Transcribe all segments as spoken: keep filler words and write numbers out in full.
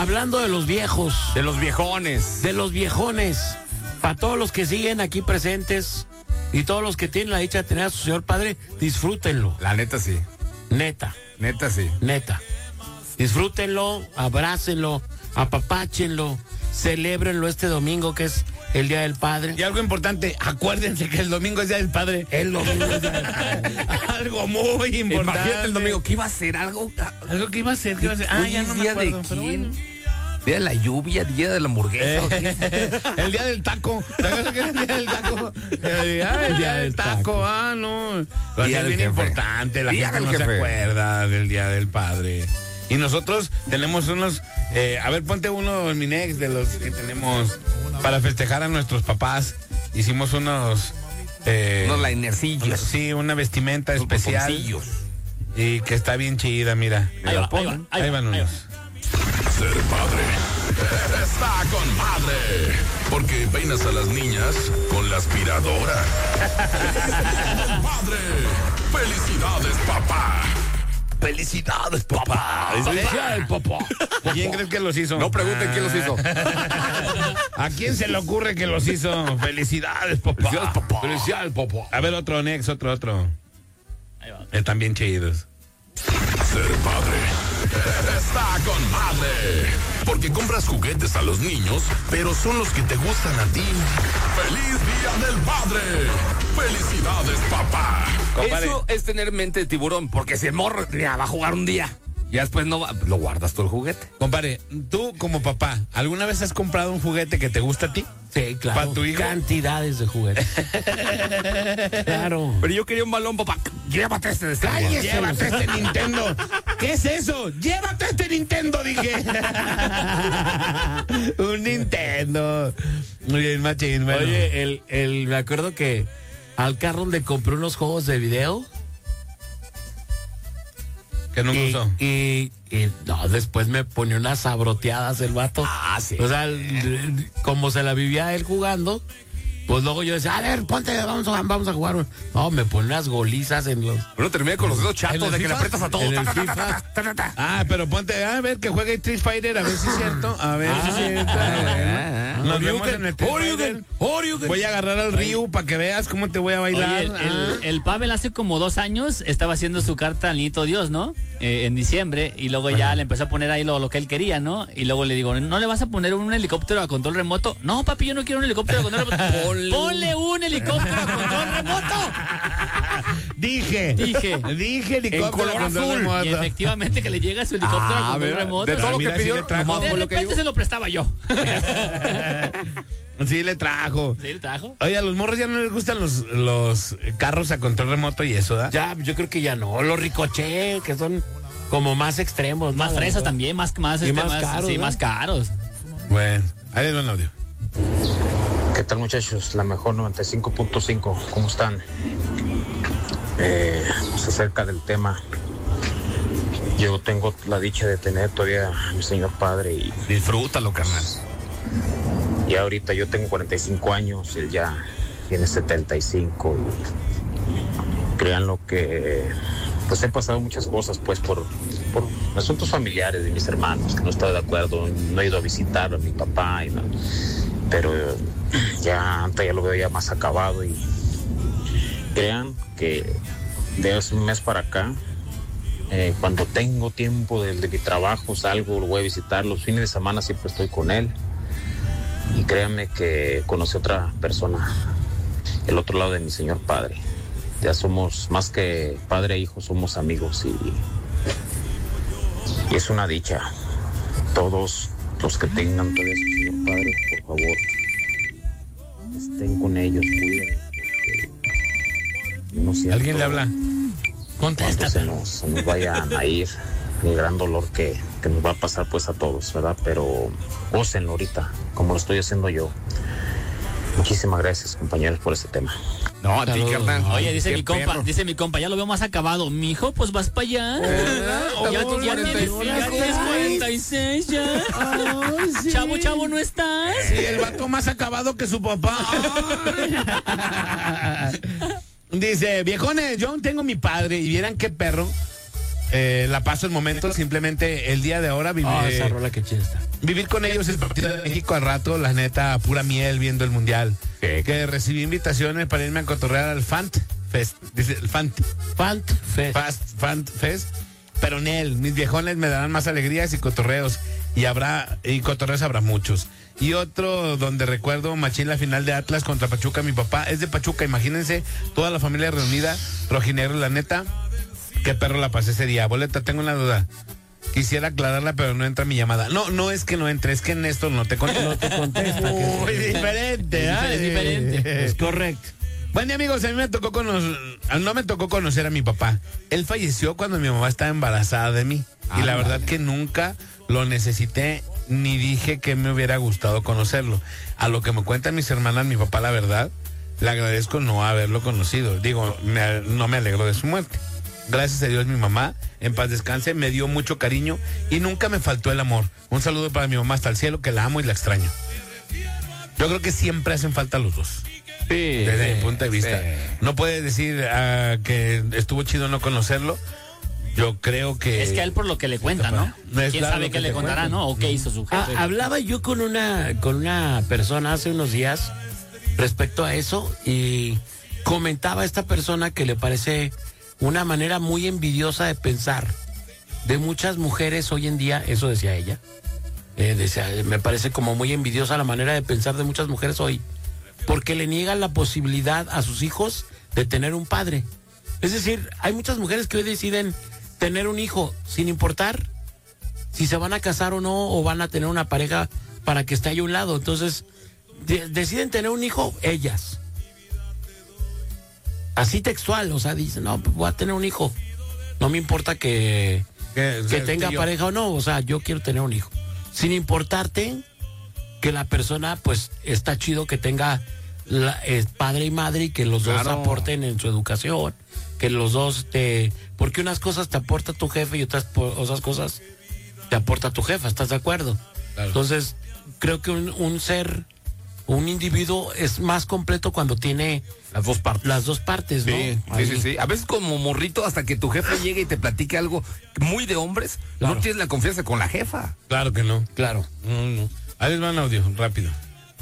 hablando de los viejos. De los viejones. De los viejones. Para todos los que siguen aquí presentes y todos los que tienen la dicha de tener a su señor padre, disfrútenlo. La neta sí. Neta. Neta sí. Neta. Disfrútenlo, abrácenlo, apapáchenlo, celébrenlo este domingo que es el Día del Padre. Y algo importante, acuérdense que el domingo es Día del Padre. El domingo es Día del Padre. Algo muy importante. Imagínate el domingo, ¿qué iba a hacer? Algo, algo que iba a ser, ¿qué iba a ser? Ah, ya no me ¿día acuerdo, de pero quién? bueno. ¿Día de la lluvia? ¿Día de la hamburguesa? Eh, el día del taco. ¿Te acuerdas que era el día del taco? El día, el día del taco, ah, no. Pero Día es del bien jefe. importante, la Día gente del no se jefe. acuerda del Día del Padre. Y nosotros tenemos unos, eh, a ver, ponte uno en mi next de los que tenemos para festejar a nuestros papás. Hicimos unos... Eh, Unos linercillos. Sí, una vestimenta Unos especial. pomponcillos. Y que está bien chida, mira. Ahí va, ahí va, pongan. ahí Ahí va, van ahí va. unos. Ser padre está con madre, porque peinas a las niñas con la aspiradora. Padre, felicidades, papá. ¡Felicidades, papá! Felicidades, papá. ¿Quién crees que los hizo? No pregunten quién los hizo. ¿A quién se le ocurre que los hizo? Felicidades, papá. Felicidades, papá. Felicidades, papá. A ver, otro Nex, otro, otro. Ahí va. Están bien chidos. Ser padre está con madre, porque compras juguetes a los niños, pero son los que te gustan a ti. ¡Feliz Día del Padre! ¡Felicidades, papá! Compadre. Eso es tener mente de tiburón, porque si el morro ya va a jugar un día, y después no va, lo guardas todo el juguete. Compadre, tú como papá, ¿alguna vez has comprado un juguete que te gusta a ti? Sí, claro. ¿Para tu hijo? Cantidades de juguetes. Claro. Pero yo quería un balón, papá. Llévate este de Star Wars. ¡Cállese! ¡Llévate este Nintendo! ¿Qué es eso? ¡Llévate este Nintendo! Dije. Un Nintendo. Muy bien, machín. Bueno. Oye, el, el, me acuerdo que al carro le compré unos juegos de video. que nunca Y, usó. y, y no, después me ponía unas sabroteadas el vato. Ah, sí. O sea, el- como se la vivía él jugando, pues luego yo decía, a ver, ponte, vamos a, vamos a jugar. No, me pone unas golizas en los... Uno termina con los dedos ¿En chatos el de que le FIFA? aprietas a todo. En el Ta, ta, ta, FIFA. ta, ta, ta, ta. Ah, pero ponte, a ver, que juegue Street Fighter, a ver si es cierto. A ver si es cierto. ah, Nos vemos en el Street Fighter. Voy a agarrar al Ryu para que veas cómo te voy a bailar. Oye, el, el, el Pavel hace como dos años estaba haciendo su carta al Niñito Dios, ¿no? Eh, en diciembre, y luego ya le empezó a poner ahí lo, lo que él quería, ¿no? Y luego le digo, ¿no le vas a poner un helicóptero a control remoto? No, papi, yo no quiero un helicóptero a control remoto. Ponle Ponle un helicóptero a control remoto. Dije. Dije. Dije helicóptero. En color con azul. remoto. Y efectivamente que le llega su helicóptero Ah, a control ¿verdad? remoto. De todo Ah, lo que mira, sí pidió, le trajo. nomás De fue lo que repente yo. se lo prestaba yo. Sí, le trajo. ¿Sí le trajo? Oye, a los morros ya no les gustan los, los carros a control remoto y eso, ¿da? Ya, yo creo que ya no. Los Ricochet, que son como más extremos. Más ¿no? fresas también, más, más, Y este, más caros, sí, ¿no? más caros. Bueno, ahí les va el audio. ¿Qué tal, muchachos? La mejor noventa y cinco punto cinco. ¿Cómo están? Eh, pues acerca del tema. Yo tengo la dicha de tener todavía a mi señor padre y, Disfrútalo, carnal. y ahorita yo tengo cuarenta y cinco años, él ya tiene setenta y cinco. Y créanlo que pues he pasado muchas cosas pues por, por asuntos familiares de mis hermanos, que no estaba de acuerdo, no he ido a visitar a mi papá y no, pero eh, ya antes ya lo veo ya más acabado y crean que de hace un mes para acá, eh, cuando tengo tiempo de, de mi trabajo salgo, lo voy a visitar, los fines de semana siempre estoy con él y créanme que conocí a otra persona, el otro lado de mi señor padre. Ya somos más que padre e hijo, somos amigos y, y es una dicha. Todos los que tengan todavía su señor padre, por favor, estén con ellos, cuiden. No siento ¿Alguien le habla? cuando se nos, se nos vayan a ir, el gran dolor que, que nos va a pasar pues a todos, ¿verdad? Pero gócenlo ahorita, como lo estoy haciendo yo. Muchísimas gracias, compañeros, por este tema. No, a ti, Saludos. carnal. Oye, dice Qué mi compa, perro. dice mi compa, ya lo veo más acabado. Mi hijo, pues vas para allá. Oh, ya, ya tienes, ya tienes cuarenta y seis ya. Chavo, chavo, ¿no estás? Sí, el vato más acabado que su papá. Dice, viejones, yo aún tengo mi padre y vieran qué perro. eh, la paso en momentos, simplemente el día de ahora vivir, Oh, esa rola que chida está. vivir con ellos el partido de México al rato, la neta, pura miel viendo el mundial. Sí. Que recibí invitaciones para irme a cotorrear al Fant Fest, dice el Fant, Fant Fest. Fast Fant Fest, pero en él, mis viejones me darán más alegrías y cotorreos, y habrá, y cotorreos habrá muchos. Y otro donde recuerdo machín la final de Atlas contra Pachuca, mi papá es de Pachuca, imagínense, toda la familia reunida, rojinegro, la neta, qué perro la pasé ese día. Boleta, tengo una duda. Quisiera aclararla, pero no entra mi llamada. No, no es que no entre, es que Néstor no te contesta. No te contesta. que- Muy diferente, Es ¿ah? diferente. Es correcto. Bueno, amigos, a mí me tocó conocer, no me tocó conocer a mi papá. Él falleció cuando mi mamá estaba embarazada de mí. Y la verdad que nunca lo necesité ni dije que me hubiera gustado conocerlo. A lo que me cuentan mis hermanas, mi papá, la verdad, le agradezco no haberlo conocido. Digo, me- no me alegro de su muerte. Gracias a Dios, mi mamá, en paz descanse, me dio mucho cariño y nunca me faltó el amor. Un saludo para mi mamá hasta el cielo, que la amo y la extraño. Yo creo que siempre hacen falta los dos. Sí, Desde mi punto de vista. sí. No puede decir ah, que estuvo chido no conocerlo. Yo creo que... Es que a él por lo que le cuenta, ¿no? No es ¿Quién claro sabe lo qué que le te contará, cuentan. no? O qué hizo su Ah, jefe. hablaba yo con una, con una persona hace unos días respecto a eso y comentaba a esta persona que le parece una manera muy envidiosa de pensar de muchas mujeres hoy en día, eso decía ella. Eh, decía, me parece como muy envidiosa la manera de pensar de muchas mujeres hoy, porque le niegan la posibilidad a sus hijos de tener un padre. Es decir, hay muchas mujeres que hoy deciden tener un hijo sin importar si se van a casar o no, o van a tener una pareja para que esté ahí a un lado. Entonces, de- deciden tener un hijo ellas. Así textual, o sea, dicen, no, pues voy a tener un hijo. No me importa que, que, que tenga yo- pareja o no, o sea, yo quiero tener un hijo. Sin importarte que la persona, pues, está chido que tenga la- eh, padre y madre y que los dos Claro. aporten en su educación, que los dos te... Porque unas cosas te aporta tu jefe y otras, po- otras cosas te aporta tu jefa, ¿estás de acuerdo? Claro. Entonces, creo que un, un ser, un individuo es más completo cuando tiene Las dos partes. las dos partes, ¿no? Sí, sí, Ahí. sí, sí. A veces como morrito, hasta que tu jefe llegue y te platique algo muy de hombres, Claro. no tienes la confianza con la jefa. Claro que no. Claro. No, no. Ahí les va un audio, rápido.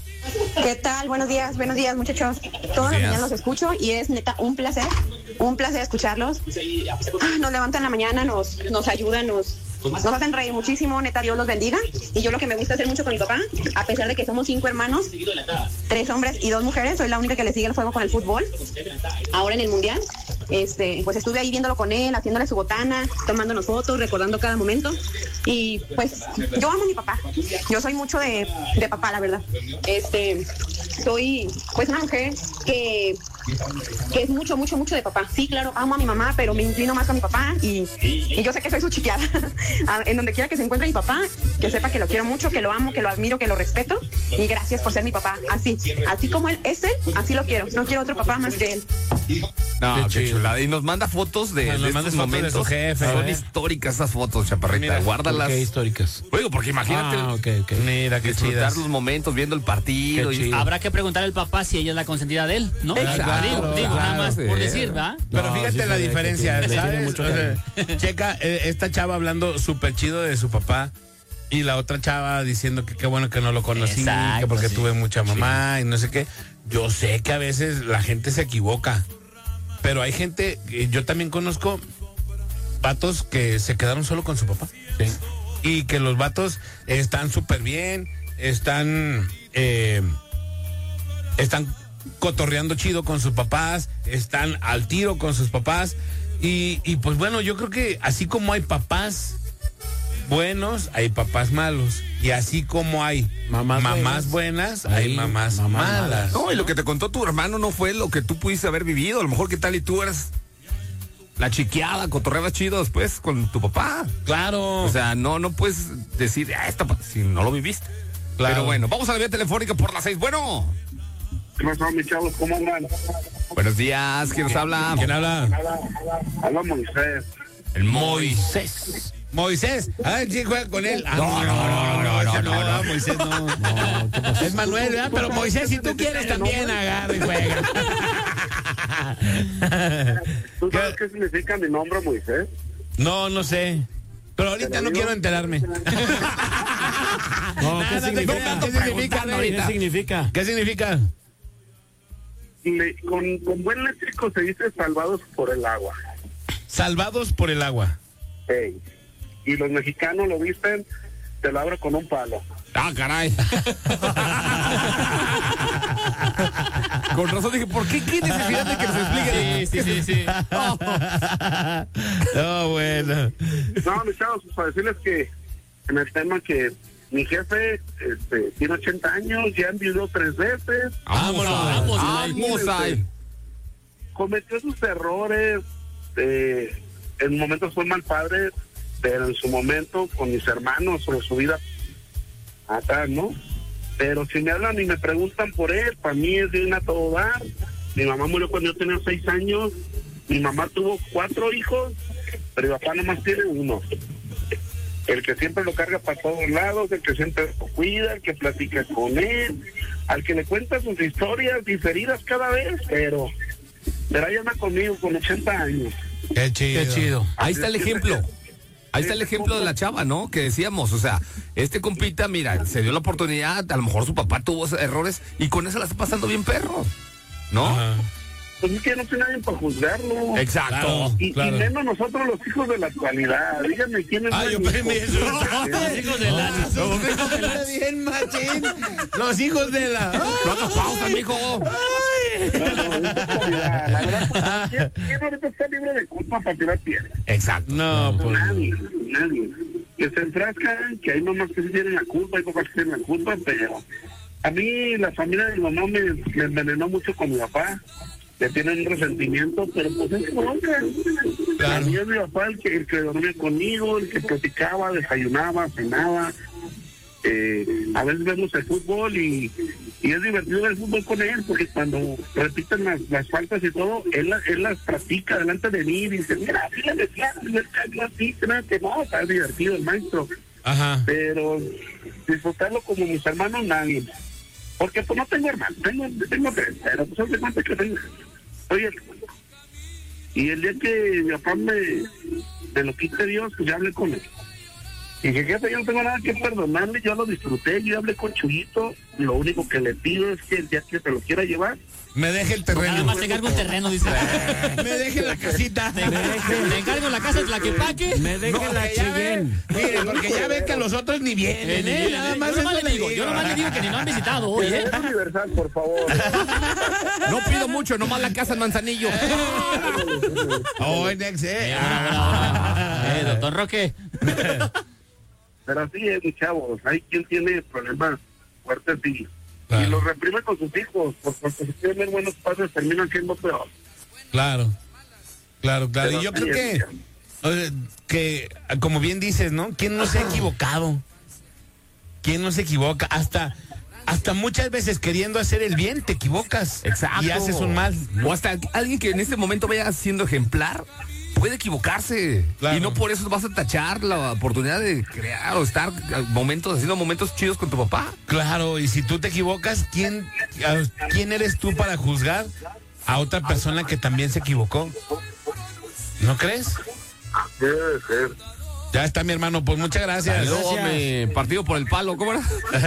¿Qué tal? Buenos días, buenos días muchachos. Todos los días. días los escucho y es neta un placer, un placer escucharlos. Ah, Nos levantan en la mañana, nos, nos ayudan, nos, nos hacen reír muchísimo, neta Dios los bendiga. Y yo lo que me gusta hacer mucho con mi papá, a pesar de que somos cinco hermanos, tres hombres y dos mujeres, soy la única que le sigue el fuego con el fútbol. Ahora en el mundial, este, pues estuve ahí viéndolo con él, haciéndole su botana, tomándonos fotos, recordando cada momento. Y pues yo amo a mi papá. Yo soy mucho de, de papá, la verdad. Este, soy pues una mujer que, que es mucho, mucho, mucho de papá. Sí, claro, amo a mi mamá, pero me inclino más con mi papá y, y yo sé que soy su chiquiada. En donde quiera que se encuentre mi papá, que sepa que lo quiero mucho, que lo amo, que lo admiro, que lo respeto. Y gracias por ser mi papá. Así, así como él es él, así lo quiero. No quiero otro papá más que él. No, Qué qué, chido. chulada. Y nos manda fotos de, Ah, nos de manda estos fotos de momentos. su jefe, Son ¿eh? históricas esas fotos, chaparrita. Mira, Guárdalas. ¿Qué históricas? Oigo, porque imagínate Ah, ok, ok. Mira, qué disfrutar chidas. los momentos viendo el partido. Qué y- chido. Habrá que preguntar al papá si ella es la consentida de él, ¿no? Exacto, digo, digo, claro, nada más sí. por decir, ¿verdad? Pero No, fíjate sí la se ve que diferencia, tiene- le tiene ¿sabes? mucho O sea, checa, eh, esta chava hablando súper chido de su papá y la otra chava diciendo que qué bueno que no lo conocí, Exacto, que porque sí. tuve mucha mamá y no sé qué. Yo sé que a veces la gente se equivoca, pero hay gente, eh, yo también conozco vatos que se quedaron solo con su papá. Y que los vatos están súper bien, están... eh, están cotorreando chido con sus papás, están al tiro con sus papás. Y, y pues bueno, yo creo que así como hay papás buenos, hay papás malos. Y así como hay Mamás mamás, buenas, hay Hay mamás, mamás malas. malas. No, y lo que te contó tu hermano no fue lo que tú pudiste haber vivido. A lo mejor, ¿qué tal? Y tú eras la chiqueada, cotorreabas chido después con tu papá. Claro. O sea, no, no puedes decir, ah, esta, pa-", si no lo viviste. Claro. Pero bueno, vamos a la vía telefónica por las seis. Bueno. ¿Qué pasó, mis chavos? ¿Cómo andan? Buenos días, ¿quién nos habla? ¿Quién habla? Habla Moisés. El Moy. Moisés. Moisés. Ah, sí, juega con él. Ah, No, no, no, no, ese no, no, no. Moisés no. Es Manuel, ¿verdad? Pero Moisés, si tú quieres también, agarra y juega. ¿Tú sabes qué significa mi nombre, Moisés? No, no sé. Pero ahorita no quiero enterarme. No, ¿qué significa? ¿Qué significa? ¿Qué significa? ¿Qué significa? Le- con, con buen léxico se dice salvados por el agua. Salvados por el agua. Ey. Y los mexicanos lo dicen, te lo abro con un palo. Ah, caray. Con razón dije, ¿por qué? ¿Qué necesidad de que nos expliquen? Sí, sí, sí, sí. No, bueno. No, mis chavos, pues, para decirles que en el tema que mi jefe este, tiene ochenta años, ya enviudó tres veces, Vámonos, Vamos, vamos ahí. cometió sus errores, eh, en momentos fue mal padre, pero en su momento con mis hermanos sobre su vida atrás, ¿no? Pero si me hablan y me preguntan por él, para mí es de una todo dar. Mi mamá murió cuando yo tenía seis años, mi mamá tuvo cuatro hijos, pero mi papá nomás tiene uno. El que siempre lo carga para todos lados, el que siempre lo cuida, el que platica con él, al que le cuenta sus historias diferidas cada vez, pero, pero ahí anda conmigo con ochenta años. Qué chido. Qué chido. Ahí está el ejemplo. Ahí está el ejemplo de la chava, ¿no? Que decíamos, o sea, este compita, mira, se dio la oportunidad, a lo mejor su papá tuvo errores y con eso la está pasando bien perro, ¿no? Ajá. Pues es que no tiene nadie para juzgarlo. Exacto. Y, Claro. y menos nosotros los hijos de la actualidad. Díganme quién es Ay, más yo mi hijo. Los hijos de la... Bien, machín. Los hijos de la. No hagas pausa, mijo. No, no, es actualidad. La verdad, pues, ¿quién, quién ahorita está libre de culpa para tirar piedra? Exacto. No, pues. Nadie, nadie. Que se enfrascan, que hay mamás que sí tienen la culpa, hay papás que tienen la culpa, pero a mí la familia de mi mamá me, me envenenó mucho con mi papá. Le tienen un resentimiento, pero pues es bronca. Claro. A mí es mi papá el que, el que dormía conmigo, el que platicaba, desayunaba, cenaba. Eh, a veces vemos el fútbol y, y es divertido ver el fútbol con él, porque cuando repiten las, las faltas y todo, él, la- él las practica delante de mí y dice, mira, así le decía, así, que no, está divertido el maestro. Ajá. Pero disfrutarlo como mis hermanos, nadie. Porque pues no tengo hermanos, tengo, tengo tres, pero pues hace cuenta que tengo. Soy el segundo. Y el día que mi papá me, me lo quite Dios, pues ya hablé con él. Y dije, jefe, yo no tengo nada que perdonarle, yo lo disfruté, yo hablé con Chuyito, lo único que le pido es que el día que se lo quiera llevar, Me deje el Nada terreno. más te encargo un terreno, dice. Me deje la casita. Te, te encargo la casa de Tlaquepaque. Me deje No, la que ya ven, Cheyenne. mire, porque ya ven que los otros ni vienen, ¿eh? Nada más yo nomás eso le digo, le yo nomás le digo que ni lo han visitado hoy, ¿eh? es universal, por favor. No pido mucho, nomás la casa en Manzanillo. Oh, Nex, eh. Eh, buena, buena, buena. Eh, doctor Roque. Pero así es, mis chavos, hay quien tiene problemas fuertes y, Claro. y los reprime con sus hijos, porque si tienen ver buenos padres terminan siendo peor. Claro, claro, claro. Pero Y yo así creo es, que, o sea, que, como bien dices, ¿no? ¿Quién no se ha equivocado? ¿Quién no se equivoca? Hasta, hasta muchas veces queriendo hacer el bien te equivocas. Exacto. Y haces un mal. O hasta alguien que en este momento vaya siendo ejemplar puede equivocarse. Claro. Y no por eso vas a tachar la oportunidad de crear o estar momentos, haciendo momentos chidos con tu papá. Claro, y si tú te equivocas, ¿quién, a- ¿quién eres tú para juzgar a otra persona que también se equivocó? ¿No crees? Debe ser. Ya está, mi hermano, pues muchas gracias. Luego me partido por el palo, ¿cómo era?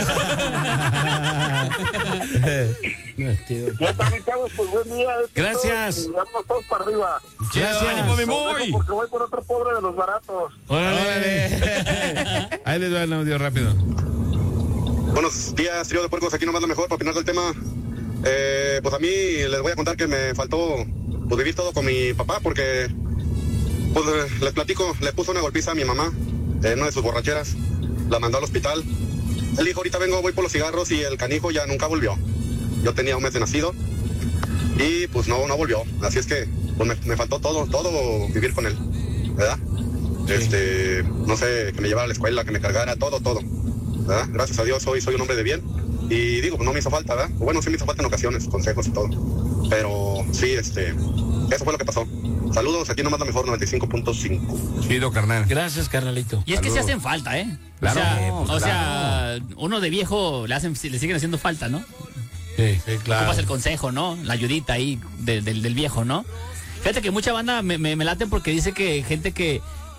Ya está, mis chavos, pues buen día. Gracias. Y vamos todos para arriba. Gracias. ¡Ánimo, mi Los Moy! dejo porque voy por otro pobre de los baratos. Órale. Ahí les doy el audio rápido. Buenos días, trío de puercos, aquí nomás lo mejor para opinar del tema. Eh, pues a mí les voy a contar que me faltó pues, vivir todo con mi papá porque, pues eh, les platico, le puso una golpiza a mi mamá en una de sus borracheras, la mandó al hospital. Él dijo, ahorita vengo, voy por los cigarros y el canijo ya nunca volvió. Yo tenía un mes de nacido y pues no, no volvió. Así es que pues me, me faltó todo, todo vivir con él, ¿verdad? Este, no sé, que me llevara a la escuela, que me cargara, todo, todo. ¿Verdad? Gracias a Dios hoy soy un hombre de bien y digo, pues no me hizo falta, ¿verdad? Bueno, sí me hizo falta en ocasiones, consejos y todo, pero sí, este, eso fue lo que pasó. Saludos, aquí nomás la mejor noventa y cinco punto cinco. Chido, carnal. Gracias, carnalito. Y es que se hacen falta, ¿eh? Claro, o sea, pues, o sea, uno de viejo le hacen, le siguen haciendo falta, ¿no? Sí, sí, Ocupas el consejo, ¿no? La ayudita ahí de- del, del viejo, ¿no? Fíjate que mucha banda me, me, me late porque dice que gente que,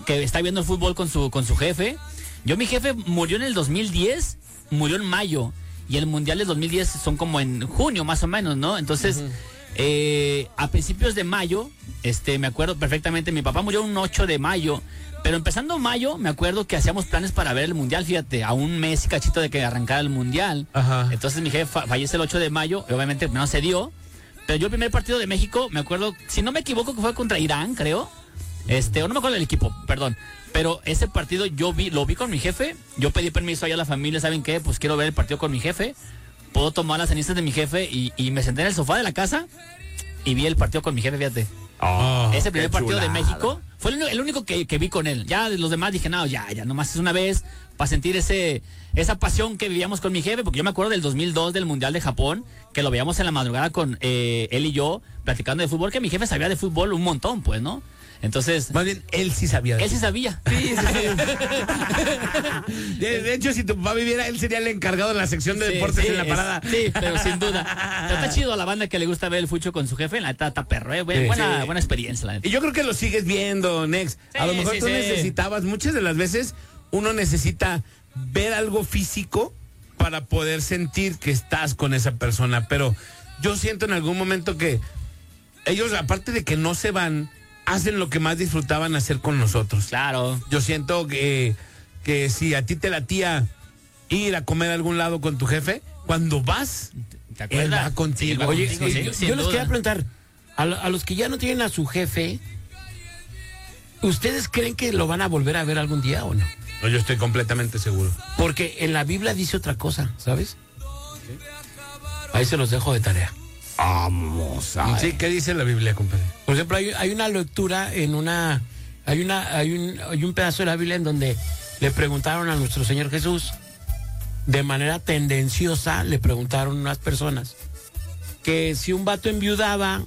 que está viendo el fútbol con su, con su jefe. Yo, mi jefe murió en el dos mil diez, murió en mayo, y el Mundial del dos mil diez son como en junio, más o menos, ¿no? Entonces, uh-huh. eh, a principios de mayo, este, me acuerdo perfectamente, mi papá murió un ocho de mayo, pero empezando mayo, me acuerdo que hacíamos planes para ver el Mundial, fíjate, a un mes y cachito de que arrancara el Mundial. Ajá. Entonces mi jefe fa- fallece el ocho de mayo, y obviamente no se dio, pero yo el primer partido de México, me acuerdo, si no me equivoco, que fue contra Irán, creo, este, o no me acuerdo del equipo, perdón, pero ese partido yo vi, lo vi con mi jefe, yo pedí permiso allá a la familia, ¿saben qué? Pues quiero ver el partido con mi jefe, puedo tomar las cenizas de mi jefe, y, y me senté en el sofá de la casa, y vi el partido con mi jefe, fíjate. Oh, ese primer partido chulada. De México fue el, el único que, que vi con él. Ya de los demás dije, no, ya, ya, nomás es una vez para sentir ese esa pasión que vivíamos con mi jefe, porque yo me acuerdo del dos mil dos del Mundial de Japón, que lo veíamos en la madrugada con eh, él y yo platicando de fútbol, que mi jefe sabía de fútbol un montón, pues, ¿no? Entonces, más bien, él sí sabía. Él sí sabía. Sí, sí, sí. de, de hecho, si tu papá viviera, él sería el encargado de la sección de sí, deportes sí, en la parada. Es, sí, pero sin duda. Pero está chido a la banda que le gusta ver el fucho con su jefe. La neta está perro, eh. Buena, sí, buena, sí. buena experiencia, la neta. Y yo creo que lo sigues viendo, Nex. Sí, a lo mejor sí, tú sí. necesitabas, muchas de las veces, uno necesita ver algo físico para poder sentir que estás con esa persona. Pero yo siento en algún momento que ellos, aparte de que no se van, hacen lo que más disfrutaban hacer con nosotros. Claro. Yo siento que, que si a ti te latía ir a comer a algún lado con tu jefe, cuando vas, ¿te acuerdas? Él va contigo. Sí, Oye, contigo, sí, sí, yo, sin yo les duda. quería preguntar, a, a los que ya no tienen a su jefe, ¿ustedes creen que lo van a volver a ver algún día o no? No, yo estoy completamente seguro. Porque en la Biblia dice otra cosa, ¿sabes? Ahí se los dejo de tarea. Vamos a Sí, ¿qué dice la Biblia, compadre? Por ejemplo, hay, hay una lectura en una, hay una, hay un, hay un pedazo de la Biblia en donde le preguntaron a nuestro Señor Jesús, de manera tendenciosa, le preguntaron unas personas que si un vato enviudaba,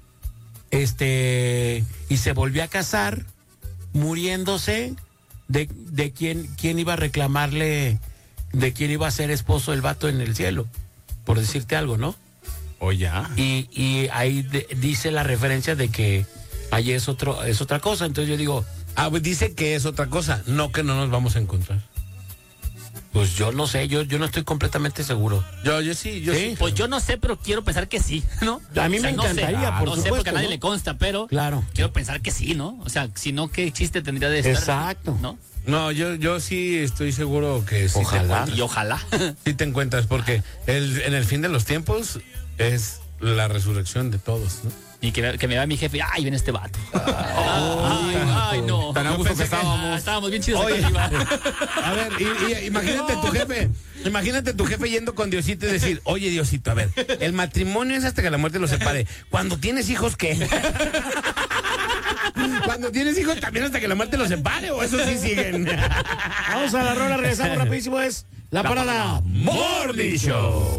este, y se volvía a casar, muriéndose, de, de quién, quién iba a reclamarle, de quién iba a ser esposo el vato en el cielo, por decirte algo, ¿no? O ya. Y, y ahí de, dice la referencia de que ahí es otro, es otra cosa. Entonces yo digo, ah, pues dice que es otra cosa, no que no nos vamos a encontrar. Pues yo no sé, yo, yo no estoy completamente seguro. Yo, yo sí, yo sí. sí. Pues yo no sé, pero quiero pensar que sí, ¿no? A mí o sea, me encantaría, no sé, por no supuesto. sé porque a nadie ¿no? le consta, pero claro. quiero pensar que sí, ¿no? O sea, si no, ¿qué chiste tendría de estar? Exacto. ¿No? No, yo, yo sí estoy seguro que sí. Ojalá. Y ojalá. Sí te encuentras, porque el, en el fin de los tiempos es la resurrección de todos, ¿no? Y que, que me vea mi jefe, ay, viene este vato. Ay, ay, ay, no. Tan a gusto que estábamos. Ah, estábamos bien chidos. Oye, acá a ver, y, y, imagínate tu jefe, imagínate tu jefe yendo con Diosito y decir, oye Diosito, a ver, el matrimonio es hasta que la muerte los separe. Cuando tienes hijos, ¿qué? Cuando tienes hijos también hasta que la muerte los separe, o eso sí siguen. Vamos a la rola, regresamos rapidísimo, es La Parada Morning Show.